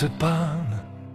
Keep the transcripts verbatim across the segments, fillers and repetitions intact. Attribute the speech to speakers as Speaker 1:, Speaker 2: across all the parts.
Speaker 1: Pán.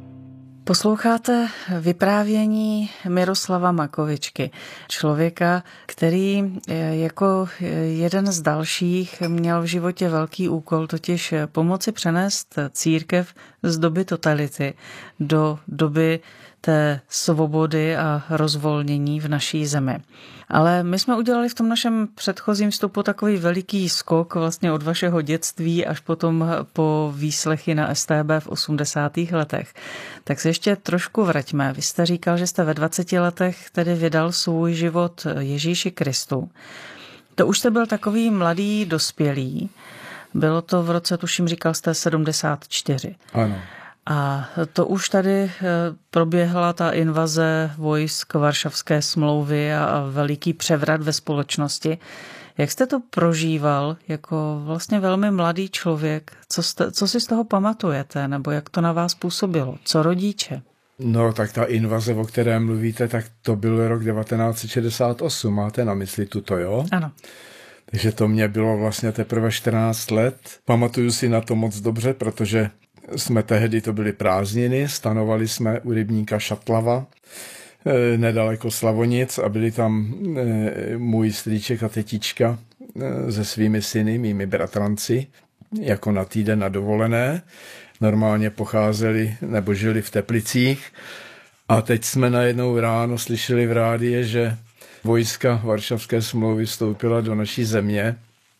Speaker 2: Posloucháte vyprávění Miroslava Makovičky, člověka, který jako jeden z dalších měl v životě velký úkol, totiž pomoci přenést církev z doby totality do doby té svobody a rozvolnění v naší zemi. Ale my jsme udělali v tom našem předchozím vstupu takový veliký skok vlastně od vašeho dětství až potom po výslechy na S T B v osmdesátých letech. Tak se ještě trošku vraťme. Vy jste říkal, že jste ve dvaceti letech tedy vydal svůj život Ježíši Kristu. To už jste byl takový mladý dospělý. Bylo to v roce, tuším, říkal jste sedmdesát čtyři.
Speaker 3: Ano.
Speaker 2: A to už tady proběhla ta invaze vojsk Varšavské smlouvy a veliký převrat ve společnosti. Jak jste to prožíval jako vlastně velmi mladý člověk? Co, jste, co si z toho pamatujete? Nebo jak to na vás působilo? Co rodiče?
Speaker 3: No, tak ta invaze, o které mluvíte, tak to byl rok devatenáct set šedesát osm. Máte na mysli tuto, jo?
Speaker 2: Ano.
Speaker 3: Takže to mě bylo vlastně teprve čtrnáct let. Pamatuju si na to moc dobře, protože jsme tehdy, to byly prázdniny, stanovali jsme u rybníka Šatlava, nedaleko Slavonic, a byli tam můj strýček a tetička se svými syny, mými bratranci, jako na týden na dovolené. Normálně pocházeli nebo žili v Teplicích. A teď jsme najednou ráno slyšeli v rádii, že vojska Varšavské smlouvy vstoupila do naší země.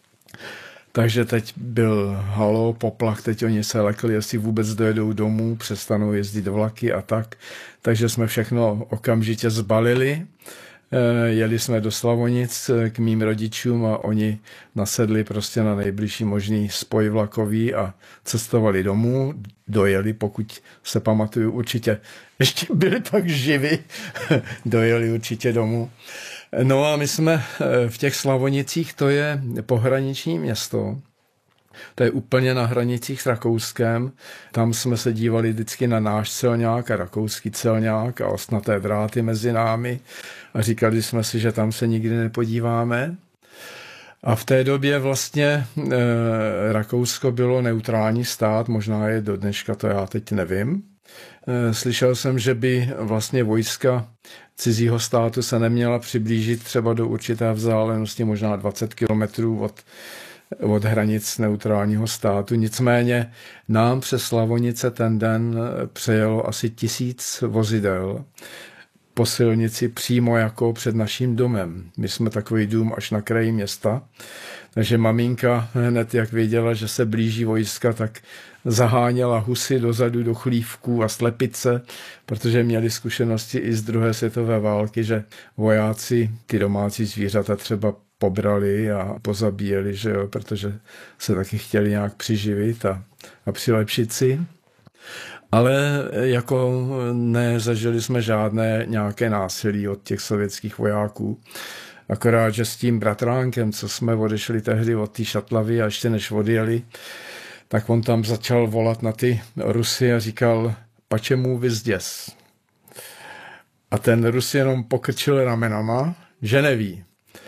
Speaker 3: Takže teď byl halo, poplach, teď oni se lekli, jestli vůbec dojedou domů, přestanou jezdit vlaky a tak. Takže jsme všechno okamžitě zbalili. Jeli jsme do Slavonic k mým rodičům a oni nasedli prostě na nejbližší možný spoj vlakový a cestovali domů. Dojeli, pokud se pamatuju, určitě ještě byli pak živi, dojeli určitě domů. No a my jsme v těch Slavonicích, to je pohraniční město, to je úplně na hranicích s Rakouskem. Tam jsme se dívali vždycky na náš celňák a rakouský celňák a ostnaté dráty mezi námi a říkali jsme si, že tam se nikdy nepodíváme. A v té době vlastně e, Rakousko bylo neutrální stát, možná je do dneška, to já teď nevím. E, slyšel jsem, že by vlastně vojska cizího státu se neměla přiblížit třeba do určité vzdálenosti, možná dvacet kilometrů od, od hranic neutrálního státu. Nicméně nám přes Slavonice ten den přejelo asi tisíc vozidel po silnici přímo jako před naším domem. My jsme takový dům až na kraji města, takže maminka hned, jak věděla, že se blíží vojska, tak zaháněla husy dozadu do chlívků a slepice, protože měli zkušenosti i z druhé světové války, že vojáci ty domácí zvířata třeba pobrali a pozabíjeli, že jo, protože se taky chtěli nějak přiživit a, a přilepšit si. Ale jako nezažili jsme žádné nějaké násilí od těch sovětských vojáků. Akorát, že s tím bratránkem, co jsme odešli tehdy od té Šatlavy a ještě než odjeli, tak on tam začal volat na ty Rusy a říkal, pačemu vyzděs. A ten Rus jenom pokrčil ramenama, že neví.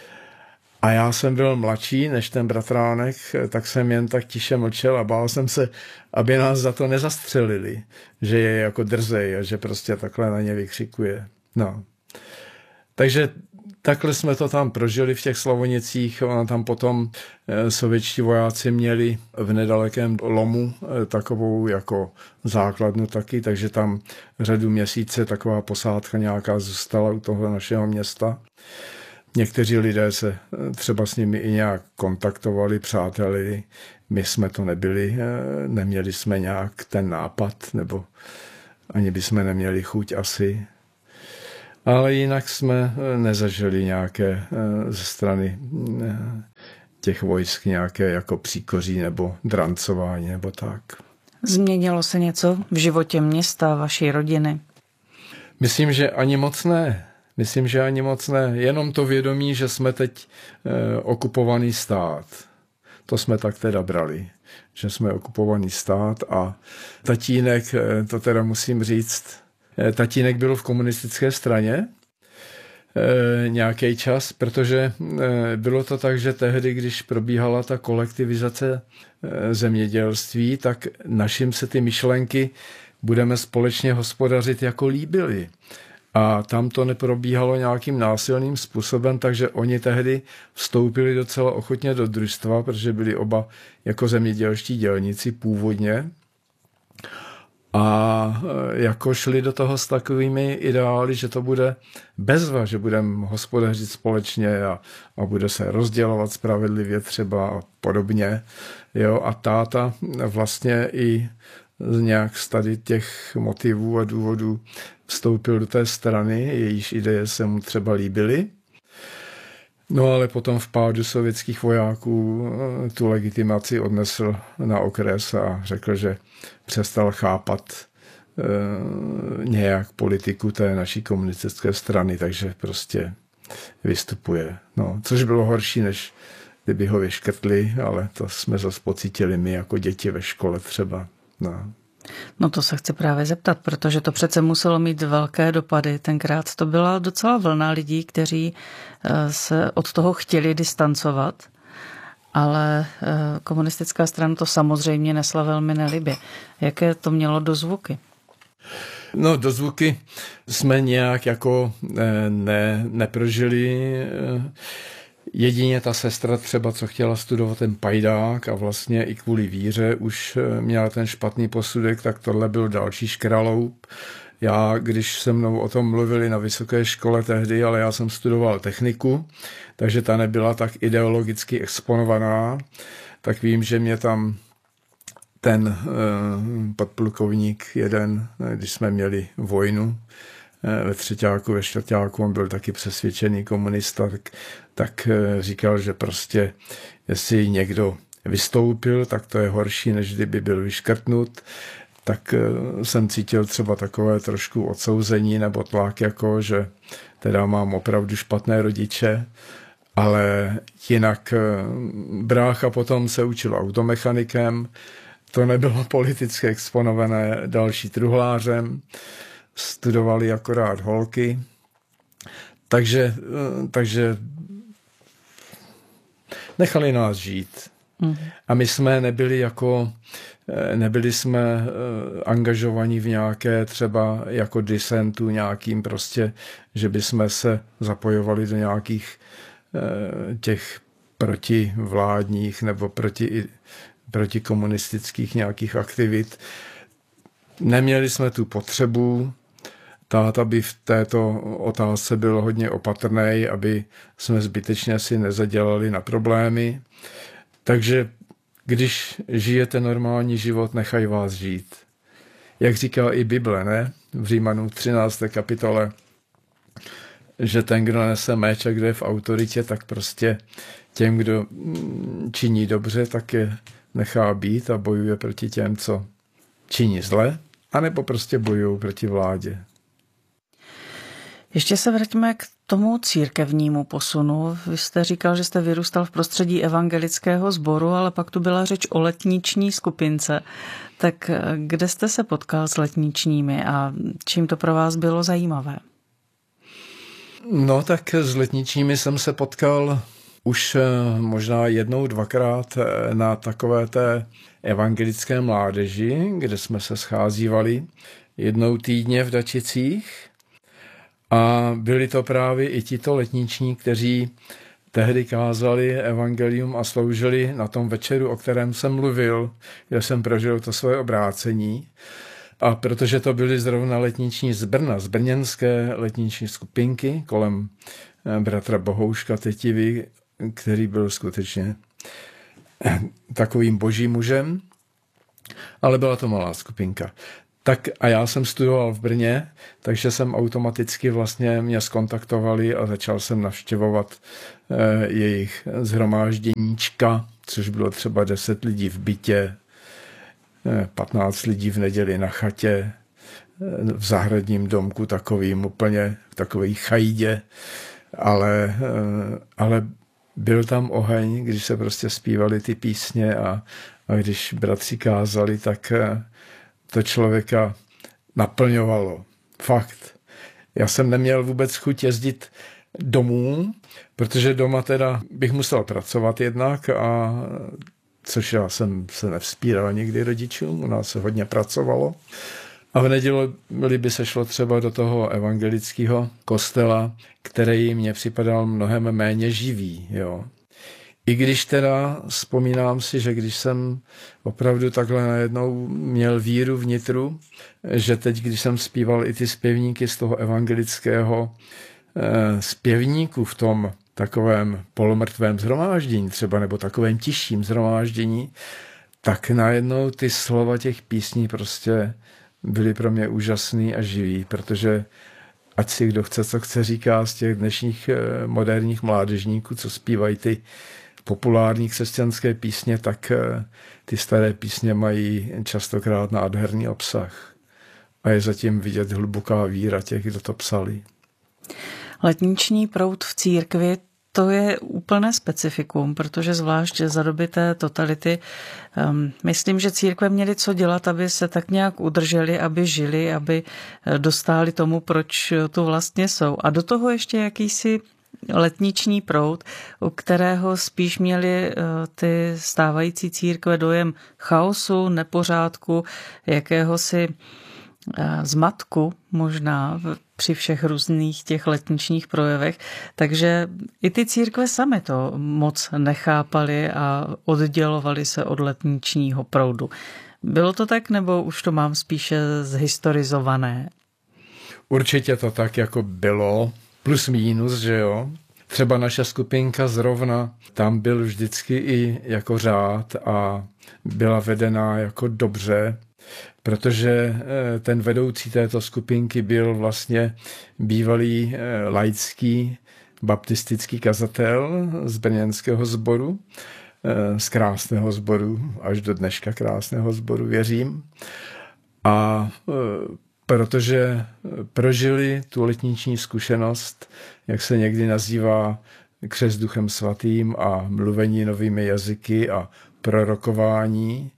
Speaker 3: A já jsem byl mladší než ten bratránek, tak jsem jen tak tiše mlčel a bál jsem se, aby nás za to nezastřelili, že je jako drzej a že prostě takhle na ně vykřikuje. No. Takže takhle jsme to tam prožili v těch Slavonicích. Ona tam potom sovětští vojáci měli v nedalekém lomu takovou jako základnu taky, takže tam řadu měsíce taková posádka nějaká zůstala u toho našeho města. Někteří lidé se třeba s nimi i nějak kontaktovali, přáteli. My jsme to nebyli, neměli jsme nějak ten nápad, nebo ani bychom neměli chuť asi. Ale jinak jsme nezažili nějaké ze strany těch vojsk nějaké jako příkoří nebo drancování nebo tak.
Speaker 2: Změnilo se něco v životě města, vaší rodiny?
Speaker 3: Myslím, že ani moc ne. Myslím, že ani moc ne. Jenom to vědomí, že jsme teď eh, okupovaný stát. To jsme tak teda brali, že jsme okupovaný stát a tatínek, eh, to teda musím říct, eh, tatínek byl v komunistické straně, e, nějaký čas, protože e, bylo to tak, že tehdy, když probíhala ta kolektivizace e, zemědělství, tak našim se ty myšlenky budeme společně hospodařit jako líbily. A tam to neprobíhalo nějakým násilným způsobem, takže oni tehdy vstoupili docela ochotně do družstva, protože byli oba jako zemědělští dělníci původně. A jako šli do toho s takovými ideály, že to bude bezva, že budeme hospodařit společně a, a bude se rozdělovat spravedlivě třeba a podobně. Jo, a táta vlastně i z nějak z tady těch motivů a důvodů vstoupil do té strany, jejíž ideje se mu třeba líbily. No ale potom v pádu sovětských vojáků tu legitimaci odnesl na okres a řekl, že přestal chápat e, nějak politiku té naší komunistické strany, takže prostě vystupuje. No, což bylo horší, než kdyby ho vyškrtli, ale to jsme zase pocítili my jako děti ve škole třeba. No.
Speaker 2: No to se chci právě zeptat, protože to přece muselo mít velké dopady. Tenkrát to byla docela vlna lidí, kteří se od toho chtěli distancovat, ale komunistická strana to samozřejmě nesla velmi nelibě. Jaké to mělo dozvuky?
Speaker 3: No dozvuky jsme nějak jako ne, neprožili. Jedině ta sestra třeba, co chtěla studovat ten pajdák a vlastně i kvůli víře už měla ten špatný posudek, tak tohle byl další škraloup. Já, když se mnou o tom mluvili na vysoké škole tehdy, ale já jsem studoval techniku, takže ta nebyla tak ideologicky exponovaná, tak vím, že mě tam ten eh, podplukovník jeden, když jsme měli vojnu, ve třeťáku, ve čtvrťáku, on byl taky přesvědčený komunista, tak, tak říkal, že prostě jestli někdo vystoupil, tak to je horší, než kdyby byl vyškrtnut. Tak jsem cítil třeba takové trošku odsouzení nebo tlak, jako že teda mám opravdu špatné rodiče, ale jinak brácha potom se učil automechanikem, to nebylo politicky exponované, další truhlářem, studovali akorát holky, takže, takže nechali nás žít. Mm. A my jsme nebyli jako, nebyli jsme angažovaní v nějaké třeba jako disentu nějakým prostě, že bychom se zapojovali do nějakých těch protivládních nebo proti, protikomunistických nějakých aktivit. Neměli jsme tu potřebu. Táta by v této otázce byl hodně opatrný, aby jsme zbytečně si nezadělali na problémy. Takže když žijete normální život, nechaj vás žít. Jak říká i Bible, ne? V Římanům třinácté kapitole, že ten, kdo nese meč a kdo je v autoritě, tak prostě těm, kdo činí dobře, tak je nechá být a bojuje proti těm, co činí zle, anebo prostě bojují proti vládě.
Speaker 2: Ještě se vraťme k tomu církevnímu posunu. Vy jste říkal, že jste vyrůstal v prostředí evangelického sboru, ale pak tu byla řeč o letniční skupince. Tak kde jste se potkal s letničními a čím to pro vás bylo zajímavé?
Speaker 3: No tak s letničními jsem se potkal už možná jednou, dvakrát na takové té evangelické mládeži, kde jsme se scházívali jednou týdně v Dačicích. A byli to právě i tito letniční, kteří tehdy kázali evangelium a sloužili na tom večeru, o kterém jsem mluvil, kde jsem prožil to svoje obrácení. A protože to byli zrovna letniční z Brna, z brněnské letniční skupinky kolem bratra Bohouška Tetivy, který byl skutečně takovým božím mužem, ale byla to malá skupinka. Tak a já jsem studoval v Brně, takže jsem automaticky vlastně mě skontaktovali a začal jsem navštěvovat eh, jejich shromážděníčka, což bylo třeba deset lidí v bytě, eh, patnáct lidí v neděli na chatě, eh, v zahradním domku takovým úplně, v takový chajdě, ale, eh, ale byl tam oheň, když se prostě zpívali ty písně a, a když bratři kázali, tak eh, to člověka naplňovalo. Fakt. Já jsem neměl vůbec chuť jezdit domů, protože doma teda bych musel pracovat jednak, a což já jsem se nevzpíral nikdy rodičům, u nás se hodně pracovalo. A v neděli by se šlo třeba do toho evangelického kostela, který mě připadal mnohem méně živý. Jo. I když teda vzpomínám si, že když jsem opravdu takhle najednou měl víru vnitru, že teď, když jsem zpíval i ty zpěvníky z toho evangelického eh, zpěvníku v tom takovém polomrtvém shromáždění třeba, nebo takovém tišším shromáždění, tak najednou ty slova těch písní prostě byly pro mě úžasný a živý, protože ať si kdo chce, co chce, říká z těch dnešních eh, moderních mládežníků, co zpívají ty populární křesťanské písně, tak ty staré písně mají častokrát nádherný obsah. A je zatím vidět hluboká víra těch, kdo to psali.
Speaker 2: Letniční proud v církvi, to je úplné specifikum, protože zvlášť za doby té totality um, myslím, že církve měly co dělat, aby se tak nějak udrželi, aby žili, aby dostáli tomu, proč tu vlastně jsou. A do toho ještě jakýsi letniční proud, u kterého spíš měly ty stávající církve dojem chaosu, nepořádku, jakéhosi zmatku možná při všech různých těch letničních projevech. Takže i ty církve samy to moc nechápaly a oddělovaly se od letničního proudu. Bylo to tak, nebo už to mám spíše zhistorizované?
Speaker 3: Určitě to tak jako bylo. Plus mínus, že jo. Třeba naše skupinka zrovna, tam byl vždycky i jako řád a byla vedená jako dobře, protože ten vedoucí této skupinky byl vlastně bývalý laický baptistický kazatel z brněnského sboru, z krásného sboru, až do dneška krásného sboru, věřím. A protože prožili tu letniční zkušenost, jak se někdy nazývá, křest Duchem svatým a mluvení novými jazyky a prorokování.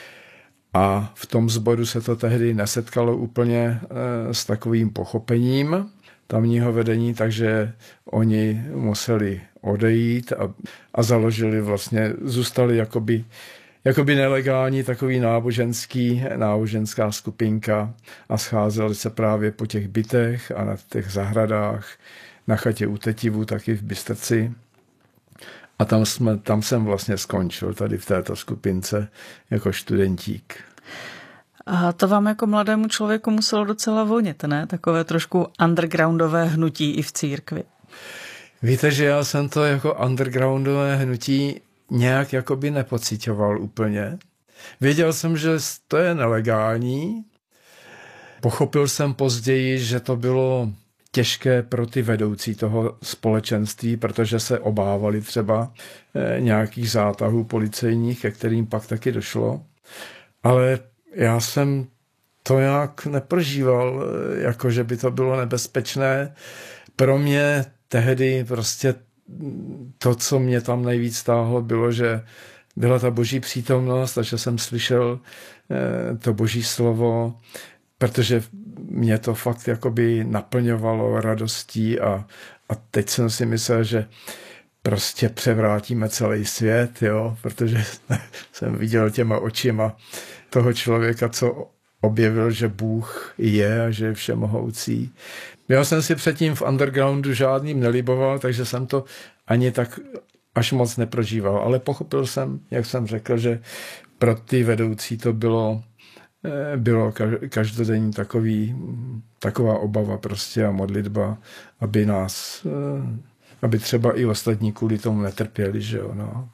Speaker 3: A v tom sboru se to tehdy nesetkalo úplně s takovým pochopením tamního vedení, takže oni museli odejít a, a založili vlastně, zůstali jakoby Jakoby nelegální takový náboženský, náboženská skupinka a scházeli se právě po těch bytech a na těch zahradách, na chatě u Tetivu, taky v Bystrci. A tam, jsme, tam jsem vlastně skončil, tady v této skupince, jako studentík.
Speaker 2: A to vám jako mladému člověku muselo docela vonit, ne? Takové trošku undergroundové hnutí i v církvi.
Speaker 3: Víte, že já jsem to jako undergroundové hnutí nějak jakoby nepocitoval úplně. Věděl jsem, že to je nelegální. Pochopil jsem později, že to bylo těžké pro ty vedoucí toho společenství, protože se obávali třeba nějakých zátahů policejních, ke kterým pak taky došlo. Ale já jsem to nějak neprožíval, jako že by to bylo nebezpečné. Pro mě tehdy prostě to, co mě tam nejvíc stáhlo, bylo, že byla ta boží přítomnost a že jsem slyšel to boží slovo, protože mě to fakt jakoby naplňovalo radostí a, a teď jsem si myslel, že prostě převrátíme celý svět, jo, protože jsem viděl těma očima toho člověka, co objevil, že Bůh je a že je všemohoucí. Já jsem si předtím v undergroundu žádným neliboval, takže jsem to ani tak až moc neprožíval. Ale pochopil jsem, jak jsem řekl, že pro ty vedoucí to bylo, bylo každodenní takový, taková obava prostě a modlitba, aby nás, aby třeba i ostatní kvůli tomu netrpěli, že jo, no.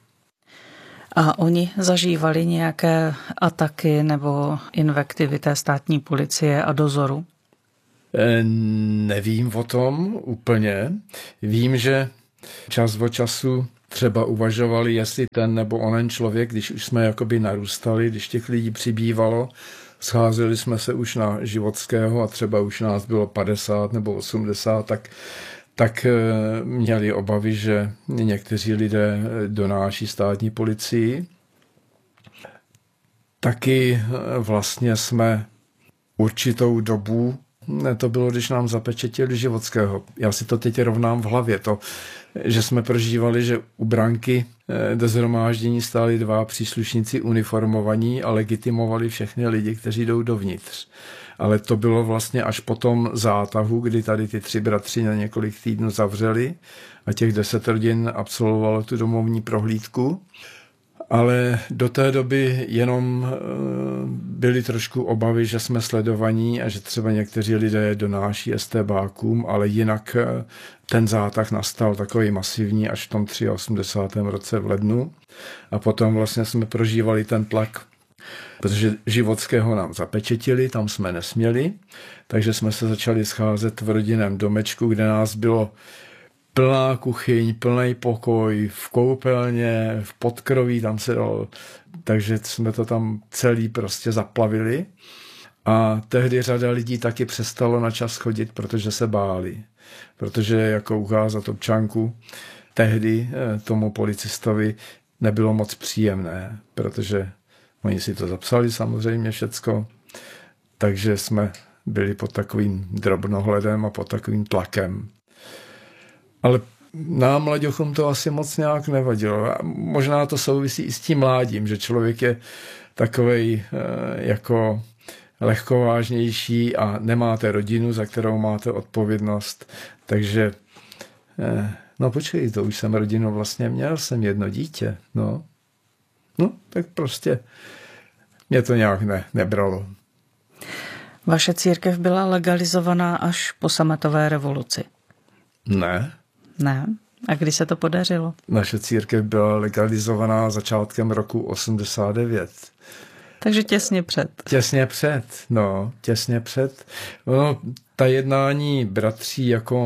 Speaker 2: A oni zažívali nějaké ataky nebo invektivy té státní policie a dozoru?
Speaker 3: Nevím o tom úplně. Vím, že čas od času třeba uvažovali, jestli ten nebo onen člověk, když už jsme jakoby narůstali, když těch lidí přibývalo, scházeli jsme se už na Životského a třeba už nás bylo padesát nebo osmdesát, tak, tak měli obavy, že někteří lidé donáší státní policii. Taky vlastně jsme určitou dobu Ne, to bylo, když nám zapečetili Životského. Já si to teď rovnám v hlavě. To, že jsme prožívali, že u branky do shromáždění stáli dva příslušníci uniformovaní a legitimovali všechny lidi, kteří jdou dovnitř. Ale to bylo vlastně až po tom zátahu, kdy tady ty tři bratři na několik týdnů zavřeli a těch deset rodin absolvovalo tu domovní prohlídku. Ale do té doby jenom byly trošku obavy, že jsme sledovaní a že třeba někteří lidé donáší estébákům, ale jinak ten zátah nastal takový masivní až v tom osmdesátém třetím roce v lednu. A potom vlastně jsme prožívali ten tlak, protože Životského nám zapečetili, tam jsme nesměli, takže jsme se začali scházet v rodinném domečku, kde nás bylo plná kuchyň, plný pokoj, v koupelně, v podkroví, tam se dalo, takže jsme to tam celý prostě zaplavili. A tehdy řada lidí taky přestalo na čas chodit, protože se báli. Protože jako ukázat občanku tehdy tomu policistovi nebylo moc příjemné, protože oni si to zapsali samozřejmě všecko, takže jsme byli pod takovým drobnohledem a pod takovým tlakem. Ale nám, mladěchům, to asi moc nějak nevadilo. Možná to souvisí i s tím mládím, že člověk je takovej jako lehkovážnější a nemáte rodinu, za kterou máte odpovědnost. Takže, no počkej, to už jsem rodinu vlastně měl, jsem jedno dítě. No, no tak prostě mě to nějak ne, nebralo.
Speaker 2: Vaše církev byla legalizovaná až po sametové revoluci.
Speaker 3: Ne.
Speaker 2: Ne? A kdy se to podařilo?
Speaker 3: Naše církev byla legalizovaná začátkem roku osmdesát devět.
Speaker 2: Takže těsně před.
Speaker 3: Těsně před, no, těsně před. No, ta jednání bratří jako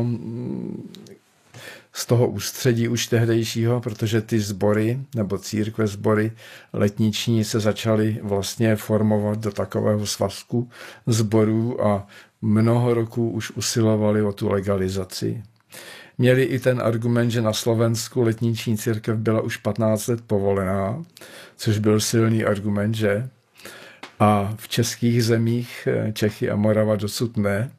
Speaker 3: z toho ústředí už tehdejšího, protože ty sbory, nebo církve sbory letniční se začaly vlastně formovat do takového svazku sborů a mnoho roků už usilovali o tu legalizaci. Měli i ten argument, že na Slovensku letniční církev byla už patnáct let povolená, což byl silný argument, že? A v českých zemích, Čechy a Morava, dosud ne.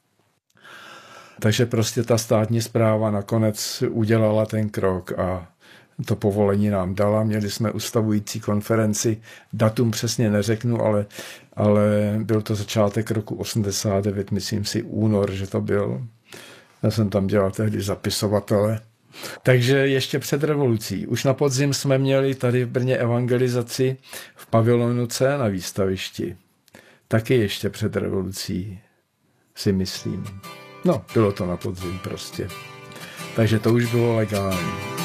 Speaker 3: Takže prostě ta státní správa nakonec udělala ten krok a to povolení nám dala. Měli jsme ustavující konferenci, datum přesně neřeknu, ale, ale byl to začátek roku osmdesát devět, myslím si únor, že to byl. Já jsem tam dělal tehdy zapisovatele. Takže ještě před revolucí. Už na podzim jsme měli tady v Brně evangelizaci v pavilonu C na výstavišti. Taky ještě před revolucí, si myslím. No, bylo to na podzim prostě. Takže to už bylo legální.